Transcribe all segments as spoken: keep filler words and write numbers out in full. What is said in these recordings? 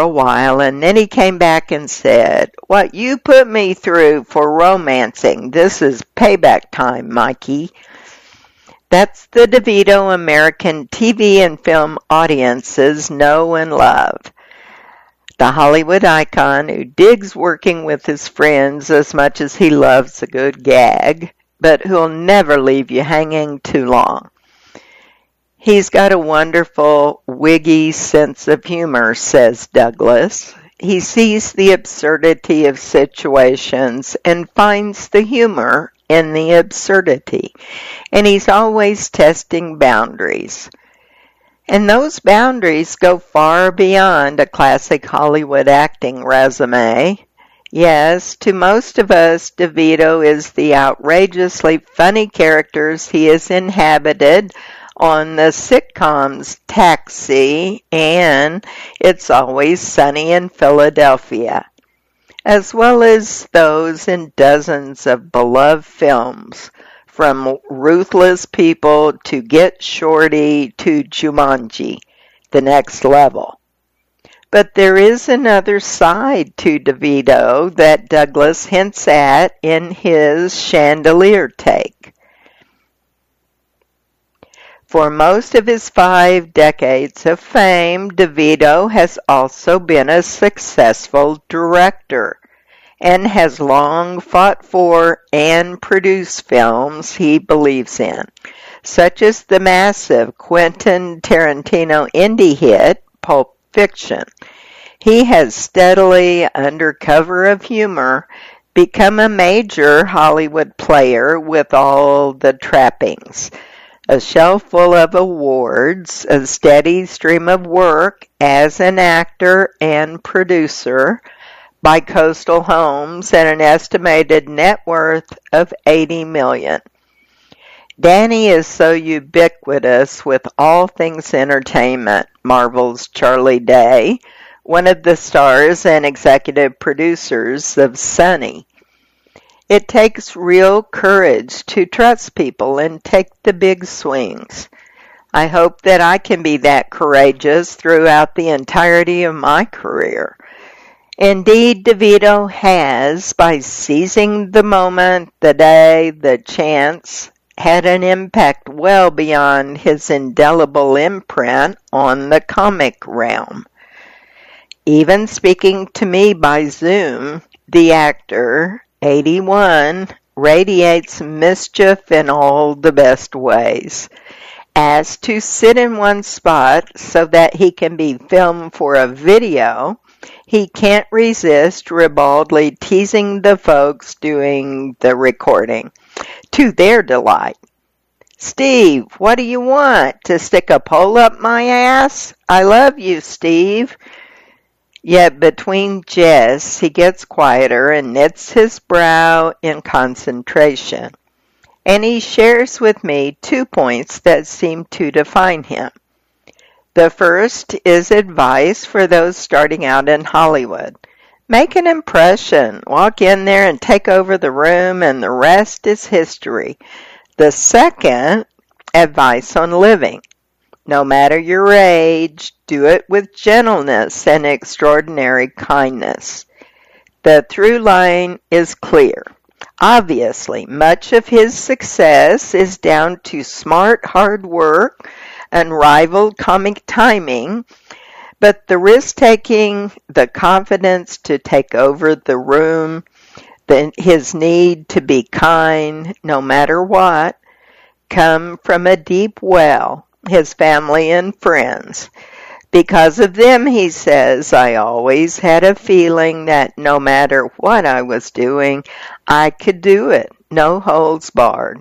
a while, and then he came back and said, "What you put me through for romancing, this is payback time, Mikey." That's the DeVito American T V and film audiences know and love. The Hollywood icon who digs working with his friends as much as he loves a good gag, but who'll never leave you hanging too long. He's got a wonderful, wiggy sense of humor, says Douglas. He sees the absurdity of situations and finds the humor in the absurdity. And he's always testing boundaries. And those boundaries go far beyond a classic Hollywood acting resume. Yes, to most of us, DeVito is the outrageously funny characters he has inhabited on the sitcoms Taxi and It's Always Sunny in Philadelphia, as well as those in dozens of beloved films, from Ruthless People to Get Shorty to Jumanji, The Next Level. But there is another side to DeVito that Douglas hints at in his Chandelier take. For most of his five decades of fame, DeVito has also been a successful director and has long fought for and produced films he believes in, such as the massive Quentin Tarantino indie hit, Pulp Fiction. He has steadily, under cover of humor, become a major Hollywood player with all the trappings. A shelf full of awards, a steady stream of work as an actor and producer, bi-coastal homes, and an estimated net worth of eighty million dollars. Danny is so ubiquitous with all things entertainment, marvels Charlie Day, one of the stars and executive producers of Sunny. It takes real courage to trust people and take the big swings. I hope that I can be that courageous throughout the entirety of my career. Indeed, DeVito has, by seizing the moment, the day, the chance, had an impact well beyond his indelible imprint on the comic realm. Even speaking to me by Zoom, the actor, eighty-one, radiates mischief in all the best ways. As to sit in one spot so that he can be filmed for a video, he can't resist ribaldly teasing the folks doing the recording, to their delight. "Steve, what do you want? To stick a pole up my ass? I love you, Steve." Yet between jests, he gets quieter and knits his brow in concentration. And he shares with me two points that seem to define him. The first is advice for those starting out in Hollywood. Make an impression, walk in there and take over the room, and the rest is history. The second, advice on living. No matter your age, do it with gentleness and extraordinary kindness. The through line is clear. Obviously, much of his success is down to smart, hard work, unrivaled comic timing, but the risk-taking, the confidence to take over the room, the, his need to be kind, no matter what, come from a deep well, his family and friends. Because of them, he says, I always had a feeling that no matter what I was doing, I could do it, no holds barred.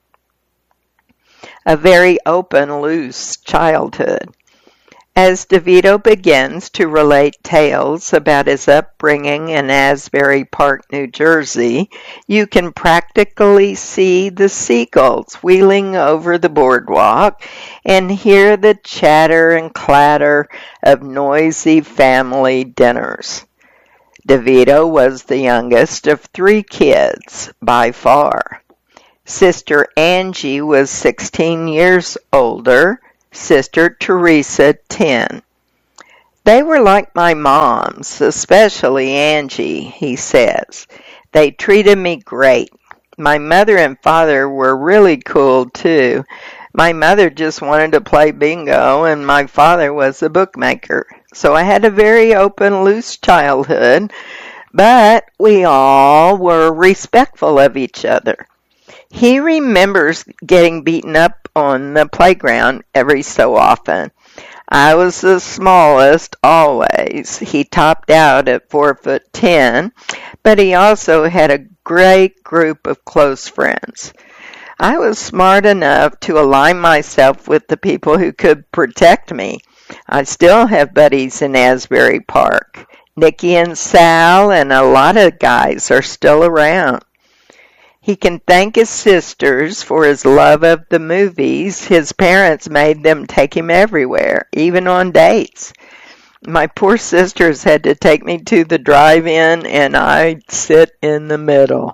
A very open, loose childhood. As DeVito begins to relate tales about his upbringing in Asbury Park, New Jersey, you can practically see the seagulls wheeling over the boardwalk and hear the chatter and clatter of noisy family dinners. DeVito was the youngest of three kids, by far. Sister Angie was sixteen years older, Sister Teresa ten. They were like my moms, especially Angie, he says. They treated me great. My mother and father were really cool, too. My mother just wanted to play bingo, and my father was a bookmaker. So I had a very open, loose childhood, but we all were respectful of each other. He remembers getting beaten up on the playground every so often. I was the smallest always. He topped out at four foot ten, but he also had a great group of close friends. I was smart enough to align myself with the people who could protect me. I still have buddies in Asbury Park. Nicky and Sal and a lot of guys are still around. He can thank his sisters for his love of the movies. His parents made them take him everywhere, even on dates. My poor sisters had to take me to the drive-in, and I'd sit in the middle.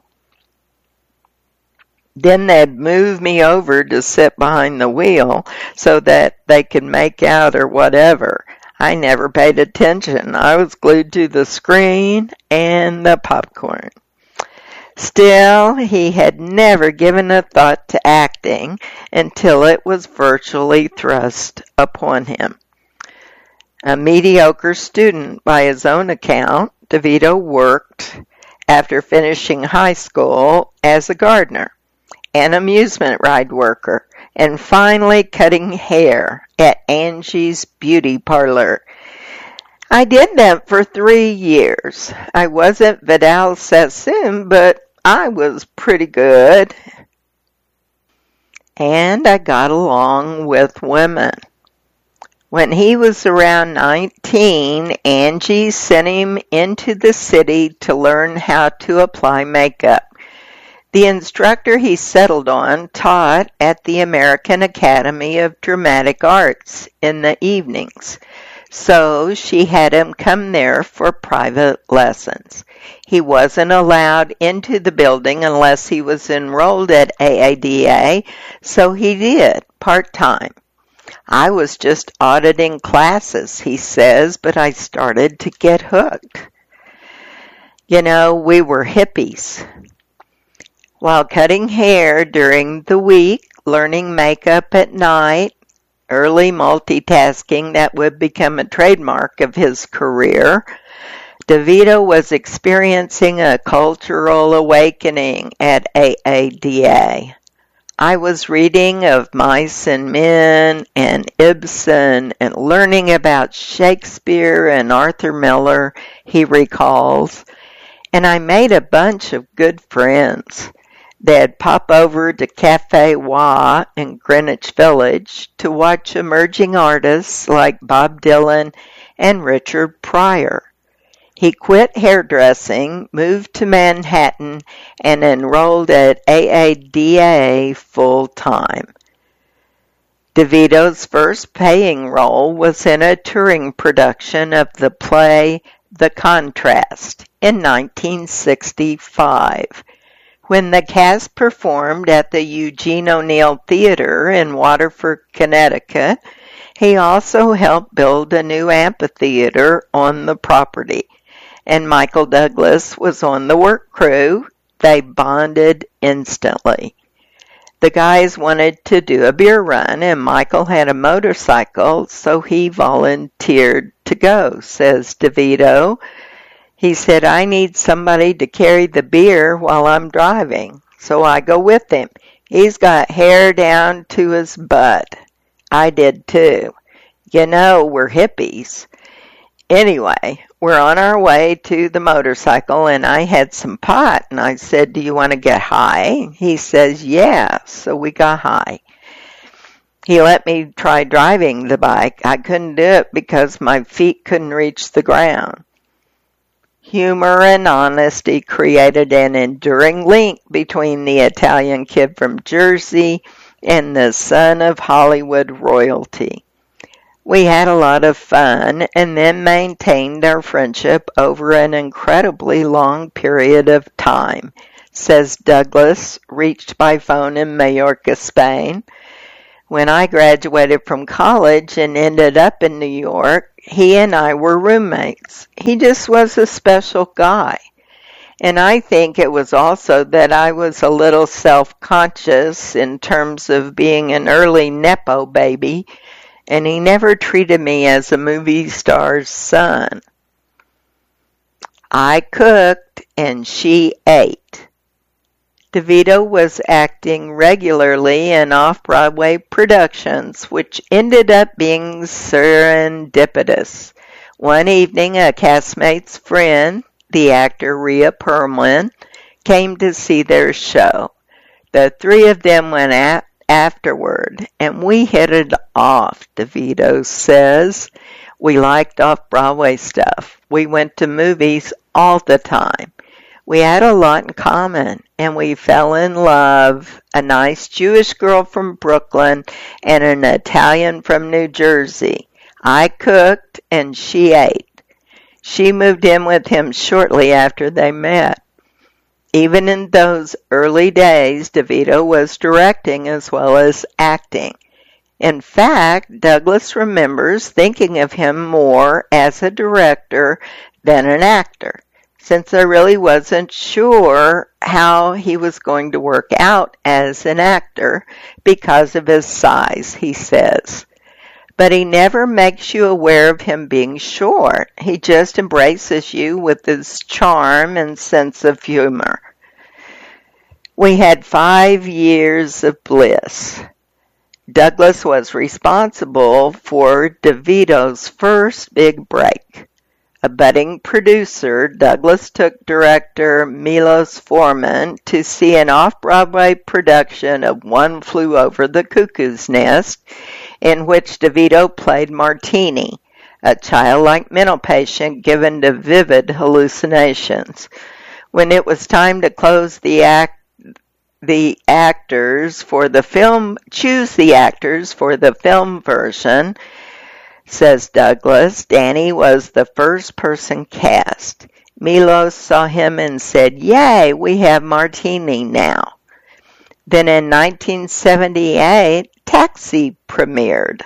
Then they'd move me over to sit behind the wheel so that they could make out or whatever. I never paid attention. I was glued to the screen and the popcorn. Still, he had never given a thought to acting until it was virtually thrust upon him. A mediocre student by his own account, DeVito worked after finishing high school as a gardener, an amusement ride worker, and finally cutting hair at Angie's Beauty Parlor. I did that for three years. I wasn't Vidal Sassoon, but I was pretty good. And I got along with women. When he was around nineteen, Angie sent him into the city to learn how to apply makeup. The instructor he settled on taught at the American Academy of Dramatic Arts in the evenings, so she had him come there for private lessons. He wasn't allowed into the building unless he was enrolled at A A D A, so he did, part-time. I was just auditing classes, he says, but I started to get hooked. You know, we were hippies. While cutting hair during the week, learning makeup at night, early multitasking that would become a trademark of his career, DeVito was experiencing a cultural awakening at A A D A. I was reading of Mice and Men and Ibsen and learning about Shakespeare and Arthur Miller, he recalls, and I made a bunch of good friends. They'd pop over to Cafe Wha in Greenwich Village to watch emerging artists like Bob Dylan and Richard Pryor. He quit hairdressing, moved to Manhattan, and enrolled at A A D A full-time. DeVito's first paying role was in a touring production of the play The Contrast in nineteen sixty-five. When the cast performed at the Eugene O'Neill Theater in Waterford, Connecticut, he also helped build a new amphitheater on the property, and Michael Douglas was on the work crew. They bonded instantly. The guys wanted to do a beer run, and Michael had a motorcycle, so he volunteered to go, says DeVito. He said, I need somebody to carry the beer while I'm driving, so I go with him. He's got hair down to his butt. I did too. You know, we're hippies. Anyway, we're on our way to the motorcycle, and I had some pot, and I said, do you want to get high? He says, yeah, so we got high. He let me try driving the bike. I couldn't do it because my feet couldn't reach the ground. Humor and honesty created an enduring link between the Italian kid from Jersey and the son of Hollywood royalty. We had a lot of fun and then maintained our friendship over an incredibly long period of time, says Douglas, reached by phone in Mallorca, Spain. When I graduated from college and ended up in New York, he and I were roommates. He just was a special guy. And I think it was also that I was a little self-conscious in terms of being an early Nepo baby, and he never treated me as a movie star's son. I cooked and she ate. DeVito was acting regularly in off-Broadway productions, which ended up being serendipitous. One evening, a castmate's friend, the actor Rhea Perlman, came to see their show. The three of them went out afterward, and we hit it off, DeVito says. We liked off-Broadway stuff. We went to movies all the time. We had a lot in common, and we fell in love, a nice Jewish girl from Brooklyn and an Italian from New Jersey. I cooked, and she ate. She moved in with him shortly after they met. Even in those early days, DeVito was directing as well as acting. In fact, Douglas remembers thinking of him more as a director than an actor, since I really wasn't sure how he was going to work out as an actor because of his size, he says. But he never makes you aware of him being short. He just embraces you with his charm and sense of humor. We had five years of bliss. Douglas was responsible for DeVito's first big break. A budding producer, Douglas took director Milos Forman to see an off-Broadway production of One Flew Over the Cuckoo's Nest, in which DeVito played Martini, a childlike mental patient given to vivid hallucinations. When it was time to close the act, the actors for the film, choose the actors for the film version, says Douglas, Danny was the first person cast. Milos saw him and said, "Yay, we have Martini now." Then in nineteen seventy-eight, Taxi premiered.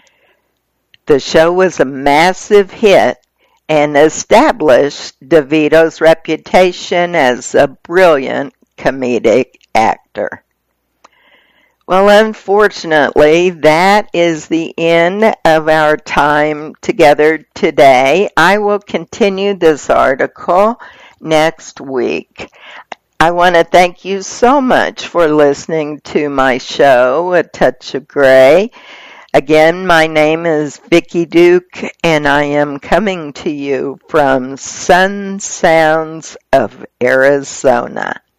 The show was a massive hit and established DeVito's reputation as a brilliant comedic actor. Well, unfortunately, that is the end of our time together today. I will continue this article next week. I want to thank you so much for listening to my show, A Touch of Gray. Again, my name is Vicki Duke, and I am coming to you from Sun Sounds of Arizona.